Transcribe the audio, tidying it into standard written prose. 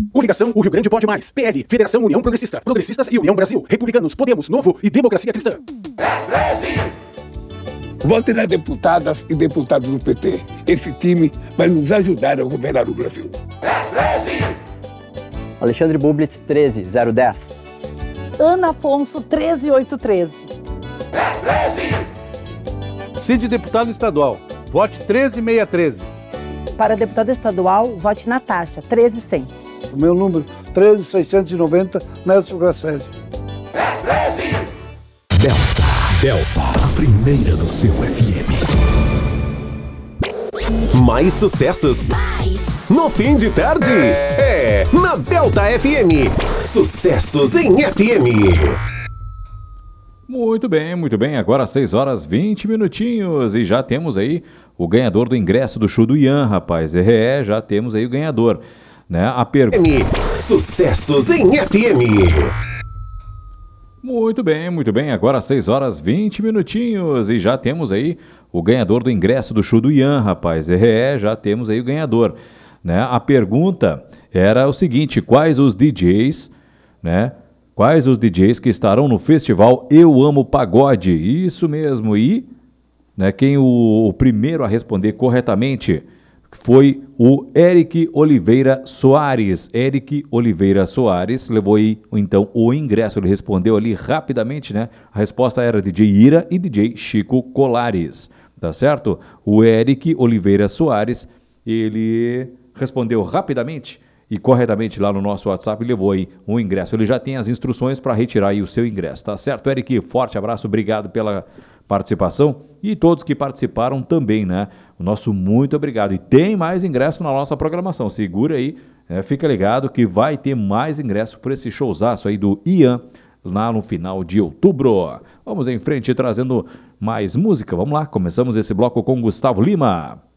Coligação O Rio Grande Pode Mais. PL, Federação União Progressista. Progressistas e União Brasil. Republicanos, Podemos, Novo e Democracia Cristã. Vote nas deputadas e deputados do PT. Esse time vai nos ajudar a governar o Brasil. Alexandre Bublitz, 13010. Ana Afonso, 13813. Cid Deputado Estadual, vote 13613. Para deputada estadual, vote Natasha, 13100. O meu número, 13690, Nelson Grasselli. Delta, a primeira do seu FM. Mais sucessos no fim de tarde. É na Delta FM. Sucessos em FM. Muito bem. Agora 6 horas 20 minutinhos e já temos aí o ganhador do ingresso do show do Ian, rapaz. Já temos aí o ganhador, né? A pergunta. Sucessos em FM. Muito bem. Agora 6 horas 20 minutinhos e já temos aí o ganhador do ingresso do show do Ian, rapaz. Já temos aí o ganhador, né? A pergunta era o seguinte: quais os DJs, né? Quais os DJs que estarão no festival Eu Amo Pagode? Isso mesmo. E, né, quem o primeiro a responder corretamente foi o Eric Oliveira Soares. Eric Oliveira Soares levou aí, então, o ingresso. Ele respondeu ali rapidamente, né? A resposta era DJ Ira e DJ Chico Colares, tá certo? O Eric Oliveira Soares, ele respondeu rapidamente e corretamente lá no nosso WhatsApp e levou aí um ingresso. Ele já tem as instruções para retirar aí o seu ingresso, tá certo? Eric, forte abraço, obrigado pela participação e todos que participaram também, né? O nosso muito obrigado. E tem mais ingresso na nossa programação. Segura aí, fica ligado que vai ter mais ingresso por esse showzaço aí do Ian lá no final de outubro. Vamos em frente trazendo mais música. Vamos lá, começamos esse bloco com Gustavo Lima.